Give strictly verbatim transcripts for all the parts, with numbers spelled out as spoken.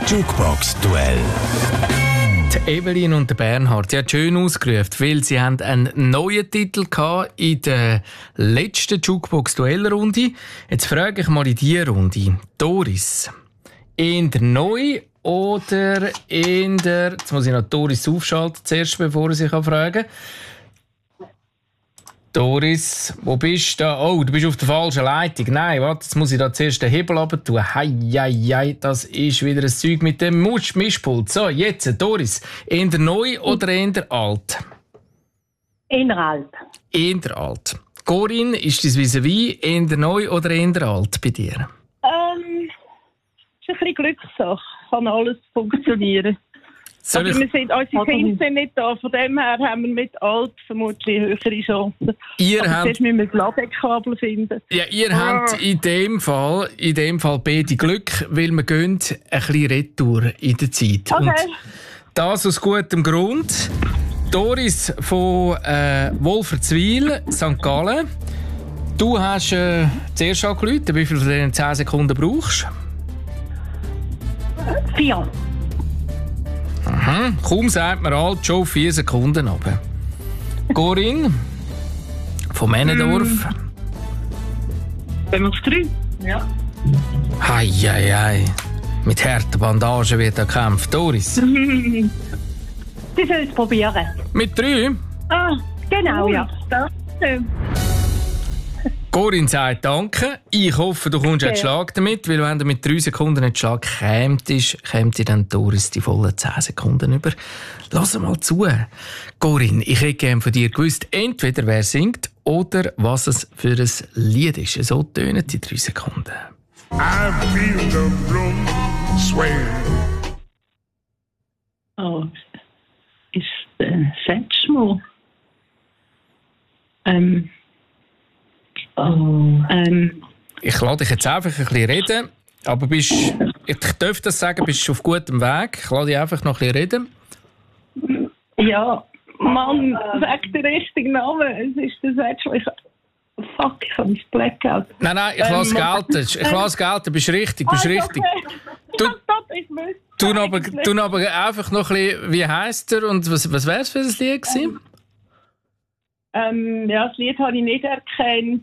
Jukebox-Duell. Die Evelyn und der Bernhard, sie hat schön ausgerufen, weil sie haben einen neuen Titel in der letzten Jukebox-Duell-Runde. Jetzt frage ich mal in diese Runde. Doris, in der neu oder in der... Jetzt muss ich noch Doris aufschalten, zuerst, bevor ich sie fragen kann. Doris, wo bist du? Oh, du bist auf der falschen Leitung. Nein, warte, jetzt muss ich da zuerst den Hebel runter tun. Hei, hei, hei, das ist wieder ein Zeug mit dem Musch- Mischpult. So, jetzt, Doris, in der neu oder in der alt? In der alt. In der alt. Corinne, ist das vis-à-vis in der neu oder in der alt bei dir? Ähm, ist ein bisschen Glückssache. Kann alles funktionieren. Soll Aber ich... wir sind, unsere Kinder sind nicht da. Von dem her haben wir mit alt vermutlich höhere Chancen. Ihr Aber habt... zuerst müssen wir das Ladekabel finden. Ja, ihr Ah. habt in dem Fall, in dem Fall beide Glück, weil wir gehen ein bisschen retour in der Zeit. Okay. Und das aus gutem Grund. Doris von äh, Wolfertswil, Sankt Gallen. Du hast äh, zuerst angerufen, wie viel von diesen zehn Sekunden brauchst Vier. Aha. Kaum sagt man alt, schon vier Sekunden runter. Corinne von Männendorf. Wenn wir auf drei? Ja. Hei, hei, hei. Mit harten Bandagen wird er gekämpft. Doris. Sie sollen es probieren. Mit drei. Ah, genau, ja. Danke. Corinne sagt Danke. Ich hoffe, du kommst Ja. jetzt Schlag damit, weil wenn du mit drei Sekunden nicht Schlag kämst, kämt dann Doris die vollen zehn Sekunden über. Lass mal zu. Corinne, ich hätte gerne von dir gewusst, entweder wer singt oder was es für ein Lied ist. So tönen die drei Sekunden. I feel the room sway. Oh, ist äh, Setschmo. Ähm. Oh, ähm. Ich lade dich jetzt einfach ein bisschen reden, aber bist, ich darf das sagen, bist du auf gutem Weg. Ich lade dich einfach noch ein bisschen reden. Ja, Mann, sag den richtigen Namen. Es ist der Setschmo. Ich, fuck, ich habe ein Blackout. Nein, nein, ich lasse gelten. Ich lasse gelten, bist richtig, bist richtig. Du, Du- ich wüsste Tu aber, eigentlich. tu aber einfach noch ein bisschen, wie heisst er und was, was wäre es für ein Lied gewesen? Ähm, ja, das Lied habe ich nicht erkannt.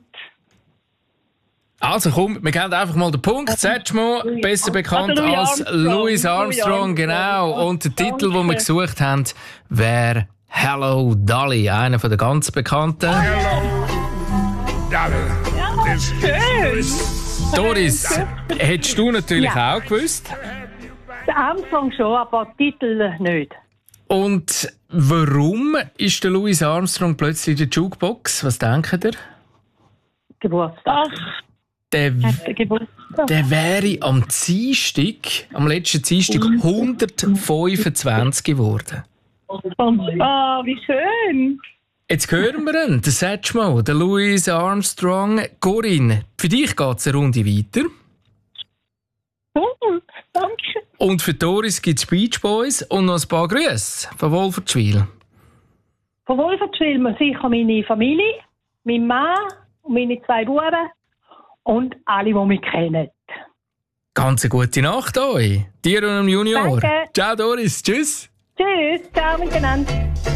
Also komm, wir kennen einfach mal den Punkt. Setschmo, besser bekannt Also Louis als Armstrong. Louis Louis Armstrong, Armstrong. genau. Und der Titel, den wir Danke. gesucht haben, wäre Hello Dolly, einer der ganz bekannten. Hello, Dolly. This is Doris, hättest du natürlich Ja. auch gewusst. Der Armstrong schon, aber der Titel nicht. Und warum ist der Louis Armstrong plötzlich in der Jukebox? Was denkt ihr? Geburtstag. Der, Hat der Geburtstag. der wäre am Dienstag, am letzten Dienstag, hundertfünfundzwanzig geworden. Ah, wie schön. Jetzt hören wir ihn, den Setschmo, der Louis Armstrong. Corinne, für dich geht es eine Runde weiter. Cool, danke. Und für Doris gibt es Beach Boys und noch ein paar Grüße von Wolfertswil. Von Wolfertswil mir sicher meine Familie, mein Mann und meine zwei Buben und alle, die mich kennen. Ganz eine gute Nacht euch. Dir und dem Junior. Danke. Ciao Doris, tschüss. Tschüss, ciao miteinander.